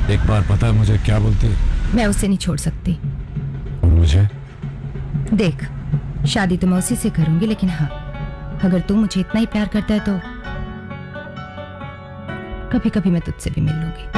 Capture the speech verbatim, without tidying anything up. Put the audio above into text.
एक बार पता है मुझे क्या बोलती? मैं उसे नहीं छोड़ सकती। और मुझे? देख, शादी तो मैं उसी से करूंगी, लेकिन हाँ, अगर तू मुझे इतना ही प्यार करता है तो कभी कभी मैं तुझसे भी मिल लूंगी।